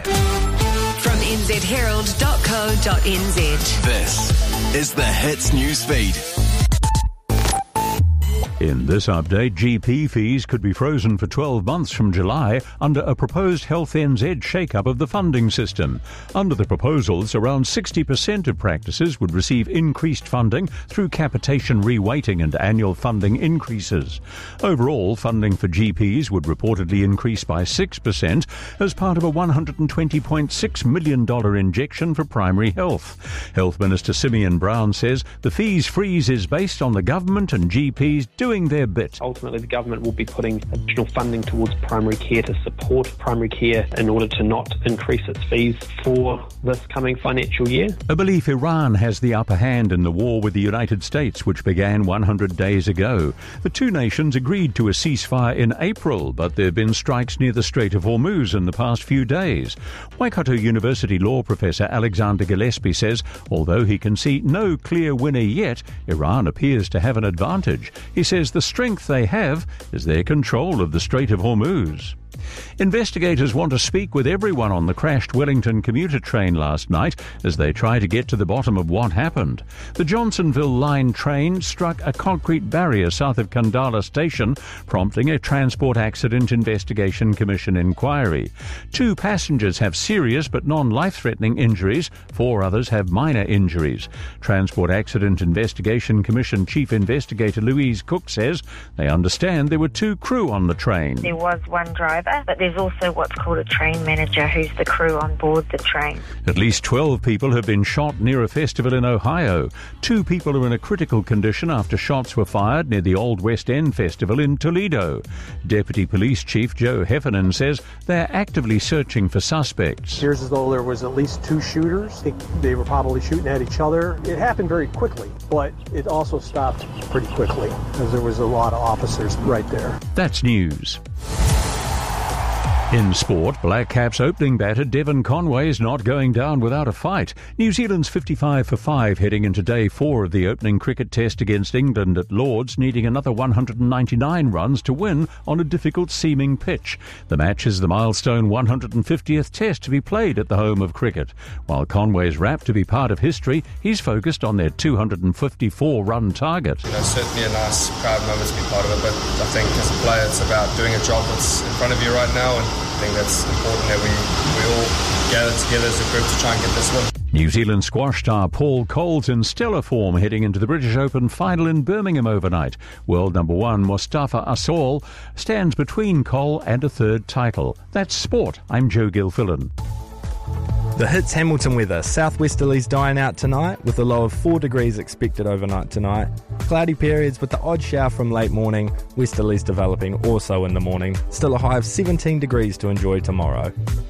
From nzherald.co.nz. This is the Hits Newsfeed. In this update, GP fees could be frozen for 12 months from July under a proposed Health NZ shake-up of the funding system. Under the proposals, around 60% of practices would receive increased funding through capitation reweighting and annual funding increases. Overall, funding for GPs would reportedly increase by 6% as part of a $120.6 million injection for primary health. Health Minister Simeon Brown says the fees freeze is based on the government and GPs doing their bit. Ultimately, the government will be putting additional funding towards primary care to support primary care in order to not increase its fees for this coming financial year. A belief Iran has the upper hand in the war with the United States, which began 100 days ago. The two nations agreed to a ceasefire in April, but there have been strikes near the Strait of Hormuz in the past few days. Waikato University law professor Alexander Gillespie says although he can see no clear winner yet, Iran appears to have an advantage. He says the strength they have is their control of the Strait of Hormuz. Investigators want to speak with everyone on the crashed Wellington commuter train last night as they try to get to the bottom of what happened. The Johnsonville Line train struck a concrete barrier south of Kandala Station, prompting a Transport Accident Investigation Commission inquiry. 2 passengers have serious but non-life-threatening injuries. 4 others have minor injuries. Transport Accident Investigation Commission Chief Investigator Louise Cook says they understand there were 2 crew on the train. There was one driver, but there's also what's called a train manager who's the crew on board the train. At least 12 people have been shot near a festival in Ohio. 2 people are in a critical condition after shots were fired near the Old West End Festival in Toledo. Deputy Police Chief Joe Heffernan says they're actively searching for suspects. It appears as though there was at least 2 shooters. They were probably shooting at each other. It happened very quickly, but it also stopped pretty quickly because there was a lot of officers right there. That's news. In sport, Black Caps opening batter Devon Conway is not going down without a fight. New Zealand's 55 for 5 heading into day 4 of the opening cricket test against England at Lord's, needing another 199 runs to win on a difficult-seeming pitch. The match is the milestone 150th test to be played at the home of cricket. While Conway's rapt to be part of history, he's focused on their 254-run target. Certainly a nice proud moment to be part of it, but I think as a player it's about doing a job that's in front of you right now, and I think that's important that we all gather together as a group to try and get this win. New Zealand squash star Paul Cole's in stellar form heading into the British Open final in Birmingham overnight. World number 1 Mustafa Asol stands between Cole and a 3rd title. That's sport. I'm Joe Gilfillan. The Hits Hamilton weather. Southwesterlies dying out tonight with a low of 4 degrees expected overnight tonight. Cloudy periods with the odd shower from late morning. Westerlies developing also in the morning. Still a high of 17 degrees to enjoy tomorrow.